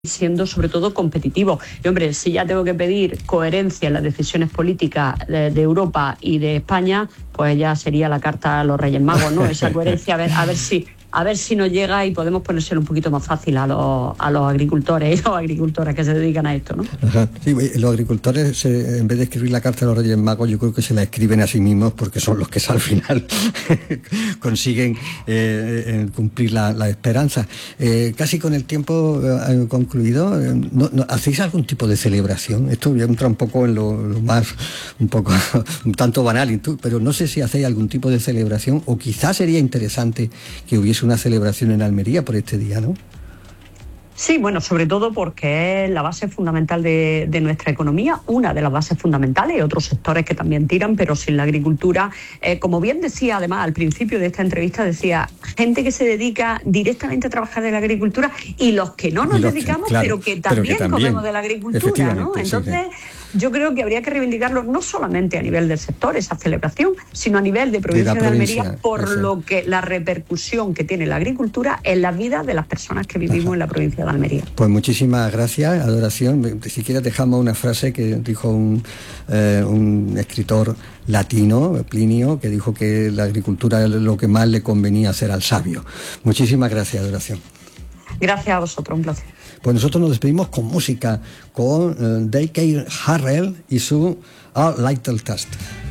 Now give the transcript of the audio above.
siendo sobre todo competitivo. Y hombre, si ya tengo que pedir coherencia en las decisiones políticas de Europa y de España, pues ya sería la carta a los Reyes Magos, ¿no? Esa coherencia, a ver si nos llega y podemos ponérselo un poquito más fácil a los agricultores y las agricultoras que se dedican a esto, ¿no? Ajá. Sí, los agricultores, en vez de escribir la carta a los Reyes Magos, yo creo que se la escriben a sí mismos, porque son los que al final consiguen cumplir la esperanza. Casi con el tiempo concluido, ¿hacéis algún tipo de celebración? Esto ya entra un poco en lo más, un tanto banal, pero no sé si hacéis algún tipo de celebración, o quizás sería interesante que hubiese una celebración en Almería por este día, ¿no? Sí, bueno, sobre todo porque es la base fundamental de nuestra economía, una de las bases fundamentales, y otros sectores que también tiran, pero sin la agricultura, como bien decía además al principio de esta entrevista, decía gente que se dedica directamente a trabajar de la agricultura y los que no nos dedicamos, claro, pero que también comemos de la agricultura, ¿no? Entonces, yo creo que habría que reivindicarlo no solamente a nivel del sector, esa celebración, sino a nivel de provincia de Almería, por lo que la repercusión que tiene la agricultura en la vida de las personas que vivimos en la provincia de Almería. Pues muchísimas gracias, Adoración. Si quieres dejamos una frase que dijo un escritor latino, Plinio, que dijo que la agricultura es lo que más le convenía hacer al sabio. Muchísimas gracias, Adoración. Gracias a vosotros, un placer. Pues nosotros nos despedimos con música, con Daycare Harrell y su Our Little Test.